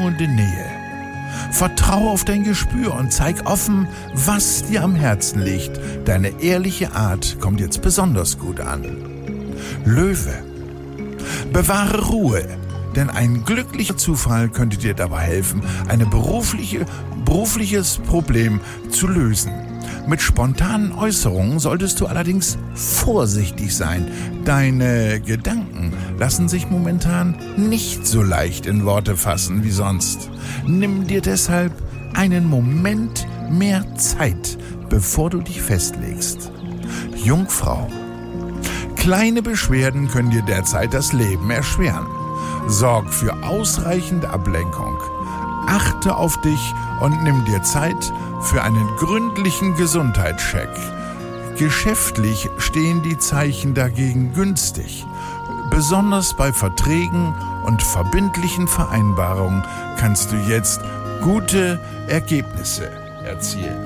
wohltuende Nähe. Vertrau auf dein Gespür und zeig offen, was dir am Herzen liegt. Deine ehrliche Art kommt jetzt besonders gut an. Löwe. Bewahre Ruhe, denn ein glücklicher Zufall könnte dir dabei helfen, ein berufliches Problem zu lösen. Mit spontanen Äußerungen solltest du allerdings vorsichtig sein. Deine Gedanken lassen sich momentan nicht so leicht in Worte fassen wie sonst. Nimm dir deshalb einen Moment mehr Zeit, bevor du dich festlegst. Jungfrau. Kleine Beschwerden können dir derzeit das Leben erschweren. Sorg für ausreichend Ablenkung. Achte auf dich und nimm dir Zeit für einen gründlichen Gesundheitscheck. Geschäftlich stehen die Zeichen dagegen günstig. Besonders bei Verträgen und verbindlichen Vereinbarungen kannst du jetzt gute Ergebnisse erzielen.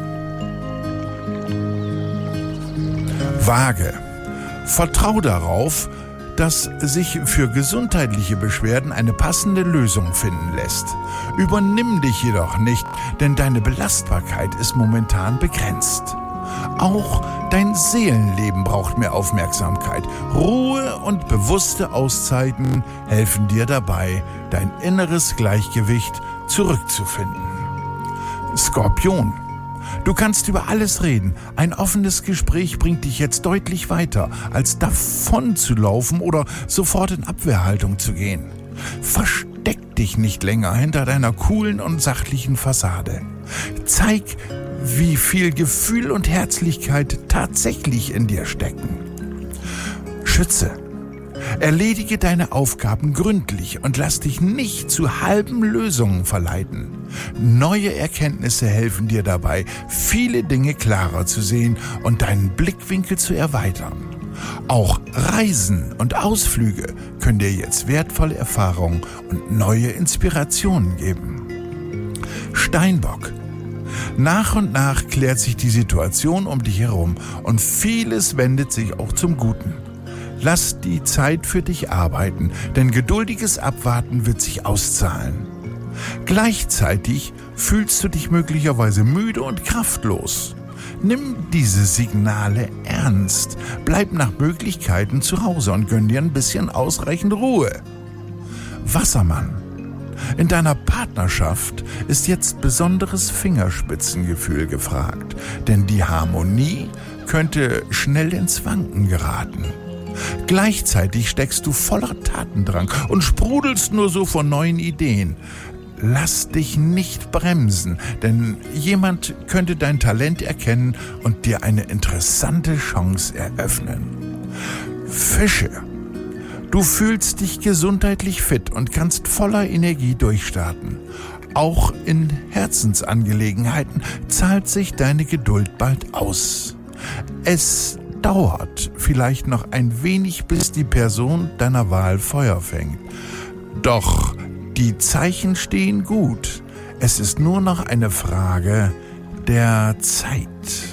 Waage. Vertrau darauf, dass sich für gesundheitliche Beschwerden eine passende Lösung finden lässt. Übernimm dich jedoch nicht, denn deine Belastbarkeit ist momentan begrenzt. Auch dein Seelenleben braucht mehr Aufmerksamkeit. Ruhe und bewusste Auszeiten helfen dir dabei, dein inneres Gleichgewicht zurückzufinden. Skorpion. Du kannst über alles reden. Ein offenes Gespräch bringt dich jetzt deutlich weiter, als davon zu laufen oder sofort in Abwehrhaltung zu gehen. Versteck dich nicht länger hinter deiner coolen und sachlichen Fassade. Zeig, wie viel Gefühl und Herzlichkeit tatsächlich in dir stecken. Schütze. Erledige deine Aufgaben gründlich und lass dich nicht zu halben Lösungen verleiten. Neue Erkenntnisse helfen dir dabei, viele Dinge klarer zu sehen und deinen Blickwinkel zu erweitern. Auch Reisen und Ausflüge können dir jetzt wertvolle Erfahrungen und neue Inspirationen geben. Steinbock. Nach und nach klärt sich die Situation um dich herum und vieles wendet sich auch zum Guten. Lass die Zeit für dich arbeiten, denn geduldiges Abwarten wird sich auszahlen. Gleichzeitig fühlst du dich möglicherweise müde und kraftlos. Nimm diese Signale ernst. Bleib nach Möglichkeiten zu Hause und gönn dir ein bisschen ausreichend Ruhe. Wassermann. In deiner Partnerschaft ist jetzt besonderes Fingerspitzengefühl gefragt, denn die Harmonie könnte schnell ins Wanken geraten. Gleichzeitig steckst du voller Tatendrang und sprudelst nur so vor neuen Ideen. Lass dich nicht bremsen, denn jemand könnte dein Talent erkennen und dir eine interessante Chance eröffnen. Fische. Du fühlst dich gesundheitlich fit und kannst voller Energie durchstarten. Auch in Herzensangelegenheiten zahlt sich deine Geduld bald aus. Es dauert vielleicht noch ein wenig, bis die Person deiner Wahl Feuer fängt. Doch die Zeichen stehen gut. Es ist nur noch eine Frage der Zeit.